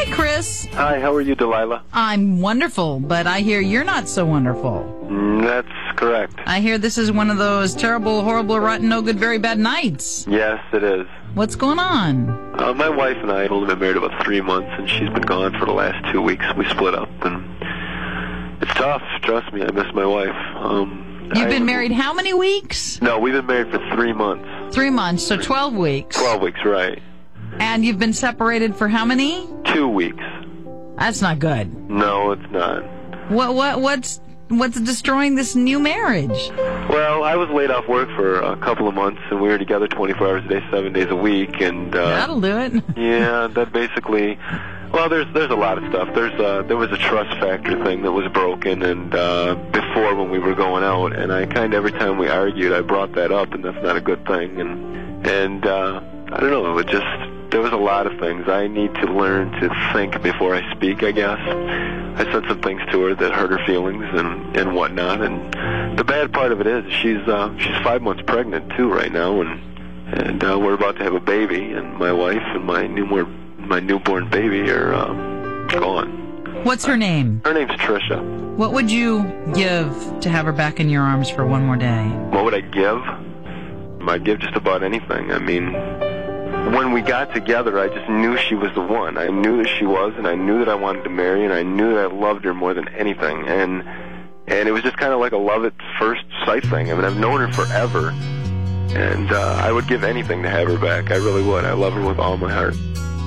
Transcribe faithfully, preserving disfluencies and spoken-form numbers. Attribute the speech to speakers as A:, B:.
A: Chris.
B: Hi, how are you, Delilah?
A: I'm wonderful, but I hear you're not so wonderful.
B: Mm, that's correct.
A: I hear this is one of those terrible, horrible, rotten, no good, very bad nights.
B: Yes, it is.
A: What's going on?
B: Uh, my wife and I have only been married about three months, and she's been gone for the last two weeks. We split up, and it's tough. Trust me, I miss my wife. Um,
A: You've
B: I,
A: been married how many weeks?
B: No, we've been married for three months.
A: Three months, so twelve weeks.
B: Twelve weeks, right.
A: And you've been separated for how many?
B: Two weeks.
A: That's not good.
B: No, it's not.
A: What what what's what's destroying this new marriage?
B: Well, I was laid off work for a couple of months, and we were together twenty-four hours a day, seven days a week, and uh,
A: that'll do it.
B: Yeah, that basically. Well, there's there's a lot of stuff. There's uh, there was a trust factor thing that was broken, and uh, before when we were going out, and I kind of every time we argued, I brought that up, and that's not a good thing, and and uh, I don't know, it just. There was a lot of things. I need to learn to think before I speak, I guess. I said some things to her that hurt her feelings and, and whatnot. And the bad part of it is she's uh, she's five months pregnant, too, right now. And and uh, we're about to have a baby. And my wife and my, newborn, my newborn baby are uh, gone.
A: What's her name?
B: Her name's Trisha.
A: What would you give to have her back in your arms for one more day?
B: What would I give? I'd give just about anything. I mean... When we got together, I just knew she was the one. I knew that she was, and I knew that I wanted to marry, and I knew that I loved her more than anything. And and it was just kind of like a love at first sight thing. I mean, I've known her forever, and uh, I would give anything to have her back. I really would. I love her with all my heart.